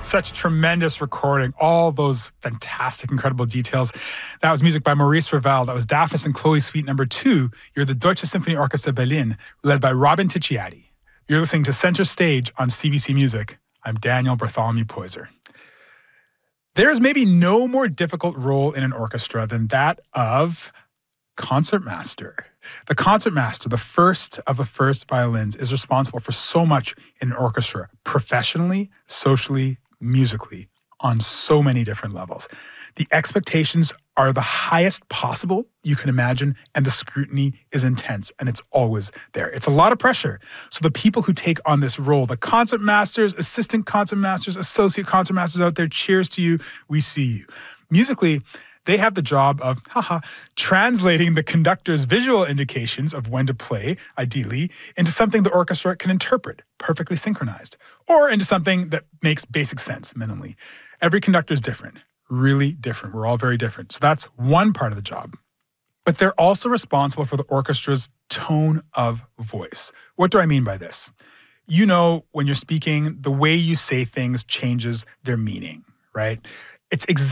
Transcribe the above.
Such tremendous recording, all those fantastic, incredible details. That was music by Maurice Ravel. That was Daphnis and Chloe Suite number 2. You're the Deutsche Symphony Orchestra Berlin, led by Robin Ticciati. You're listening to Center Stage on CBC Music. I'm Daniel Bartholomew Poyser. There is maybe no more difficult role in an orchestra than that of concertmaster. The concertmaster, the first of the first violins, is responsible for so much in an orchestra, professionally, socially, musically, on so many different levels. The expectations are the highest possible you can imagine, and the scrutiny is intense, and it's always there. It's a lot of pressure. So the people who take on this role, the concertmasters, assistant concertmasters, associate concertmasters out there, cheers to you. We see you. Musically, they have the job of, translating the conductor's visual indications of when to play, ideally, into something the orchestra can interpret, perfectly synchronized, or into something that makes basic sense, minimally. Every conductor is different, really different. We're all very different. So that's one part of the job. But they're also responsible for the orchestra's tone of voice. What do I mean by this? You know, when you're speaking, the way you say things changes their meaning, right? It's exactly